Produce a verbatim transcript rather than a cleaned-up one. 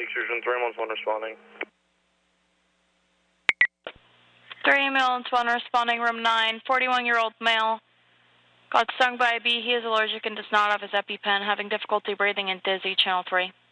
Lake Surgeon, three ambulance one responding. three ambulance one responding, room nine, forty-one-year-old male. Got stung by a bee. He is allergic and does not have his EpiPen, having difficulty breathing and dizzy, channel three.